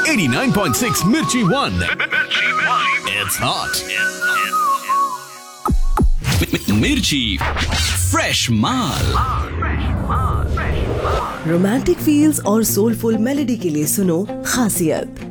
89.6 Mirchi One. It's hot. Mirchi Fresh Maal. Romantic feels और soulful melody के लिए सुनो खासियत।